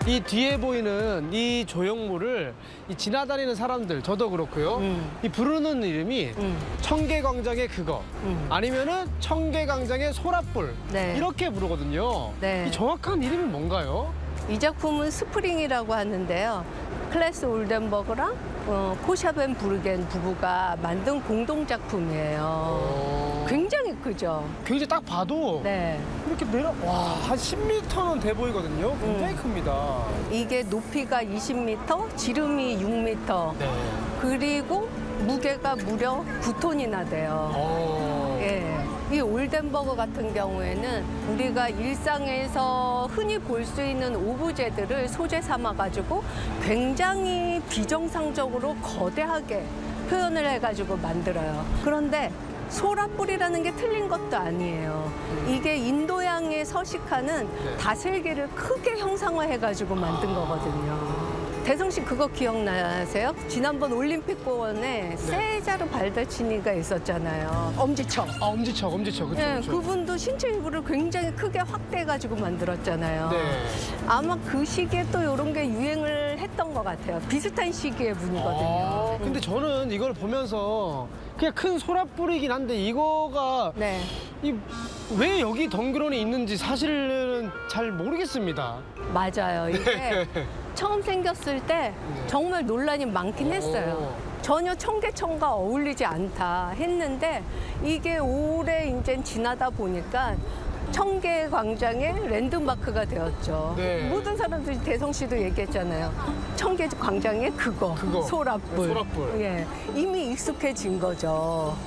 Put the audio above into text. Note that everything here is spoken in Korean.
이 뒤에 보이는 이 조형물을 이 지나다니는 사람들, 저도 그렇고요. 이 부르는 이름이 청계광장의 그거, 아니면은 청계광장의 소라불, 네. 이렇게 부르거든요. 네. 이 정확한 이름이 뭔가요? 이 작품은 스프링이라고 하는데요. 클래스 올덴버그랑 포샤벤 부르겐 부부가 만든 공동 작품이에요. 굉장히 크죠? 굉장히 딱 봐도 네. 이렇게 와, 한 10m는 돼 보이거든요. 굉장히 큽니다. 이게 높이가 20m, 지름이 6m, 네. 그리고 무게가 무려 9톤이나 돼요. 예. 이 올덴버그 같은 경우에는 우리가 일상에서 흔히 볼 수 있는 오브제들을 소재 삼아가지고 굉장히 비정상적으로 거대하게 표현을 해가지고 만들어요. 그런데 소라뿔이라는 게 틀린 것도 아니에요. 이게 인도양에 서식하는 다슬기를 크게 형상화해가지고 만든 거거든요. 대성 씨 그거 기억나세요? 지난번 올림픽공원에 세자르 발다치니가 있었잖아요. 엄지척. 아, 엄지척. 그쵸, 네, 그쵸. 그분도 신체 일부를 굉장히 크게 확대해가지고 만들었잖아요. 네. 아마 그 시기에 또 이런 게 유행을 했던 것 같아요. 비슷한 시기의 분이거든요. 근데 저는 이걸 보면서 그냥 큰 소라뿔이긴 한데 이거가 네. 왜 여기 덩그러니 있는지 사실은 잘 모르겠습니다. 맞아요. 이게 처음 생겼을 때 정말 논란이 많긴 했어요. 전혀 청계천과 어울리지 않다 했는데 이게 오래 이제 지나다 보니까 청계광장의 랜드마크가 되었죠. 네. 모든 사람들이 대성 씨도 얘기했잖아요. 청계광장의 그거. 소라뿔. 소라뿔. 예, 이미 익숙해진 거죠.